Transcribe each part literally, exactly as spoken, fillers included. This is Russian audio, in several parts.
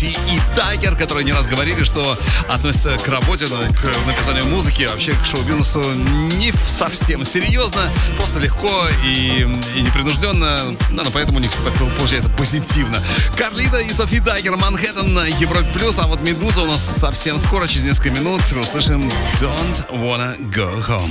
Софи и Тайгер, которые не раз говорили, что относятся к работе, к написанию музыки, вообще к шоу-бизнесу не совсем серьезно, просто легко и, и непринужденно, ну, поэтому у них все так получается позитивно. Карлида и Софи Тайгер, Манхэттен на Европе плюс, а вот Медуза у нас совсем скоро, через несколько минут, услышим Don't Wanna Go Home.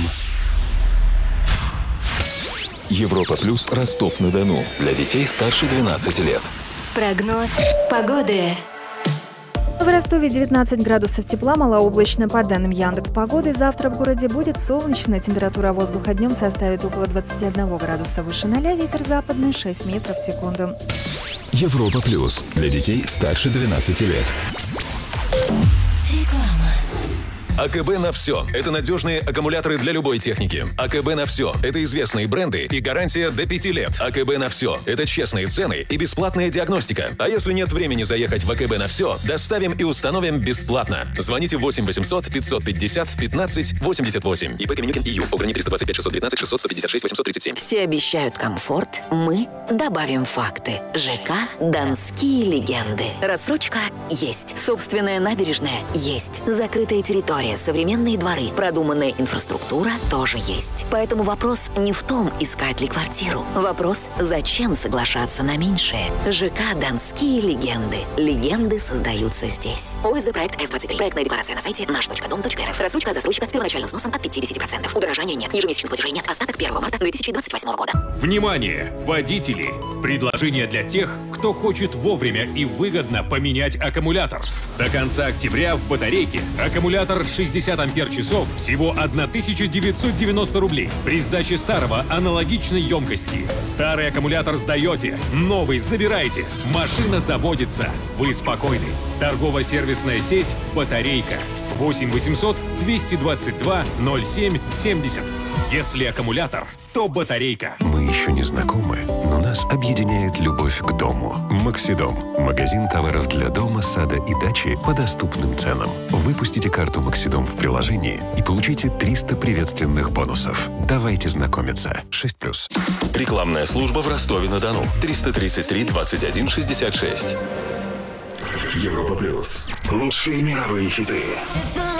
Европа плюс Ростов-на-Дону. Для детей старше двенадцати лет. Прогноз погоды. В Ростове девятнадцать градусов тепла, малооблачно. По данным Яндекс.Погоды, завтра в городе будет солнечно. Температура воздуха днем составит около двадцати одного градуса выше ноля. Ветер западный шесть метров в секунду. Европа плюс. Для детей старше двенадцати лет. АКБ на все. Это надежные аккумуляторы для любой техники. АКБ на все. Это известные бренды и гарантия до пяти лет. АКБ на все. Это честные цены и бесплатная диагностика. А если нет времени заехать в АКБ на все, доставим и установим бесплатно. Звоните восемь восемьсот пятьсот пятьдесят пятнадцать восемьдесят восемь. ИП Каменюкин ИЮ. ОГРНИ триста двадцать пять шестьсот девятнадцать шестьсот сто пятьдесят шесть восемьсот тридцать семь. Все обещают комфорт, мы добавим факты. ЖК «Донские легенды». Рассрочка есть. Собственная набережная есть. Закрытая территория, современные дворы, продуманная инфраструктура тоже есть. Поэтому вопрос не в том, искать ли квартиру. Вопрос, зачем соглашаться на меньшее. ЖК «Донские легенды». Легенды создаются здесь. ОСЗ проект эс двадцать три. Проектная декларация на сайте наш точка дом точка рф. Рассрочка от застройщика с первоначальным взносом от пятьдесят процентов. Удорожания нет. Ежемесячных платежей нет. Остаток первого марта две тысячи двадцать восьмого года. Внимание, водители! Предложение для тех, кто хочет вовремя и выгодно поменять аккумулятор. До конца октября в батарейке аккумулятор шестьдесят ампер-часов всего тысяча девятьсот девяносто рублей. При сдаче старого аналогичной емкости. Старый аккумулятор сдаете, новый забираете. Машина заводится. Вы спокойны. Торгово-сервисная сеть «Батарейка». восемь восемьсот двести двадцать два ноль семь семьдесят. Если аккумулятор, то батарейка. Мы еще не знакомы, но нас объединяет любовь к дому. Максидом. Магазин товаров для дома, сада и дачи по доступным ценам. Выпустите карту Максидом в приложении и получите триста приветственных бонусов. Давайте знакомиться. шесть плюс. Рекламная служба в Ростове-на-Дону. триста тридцать три двадцать один шестьдесят шесть. Европа плюс. Лучшие мировые хиты.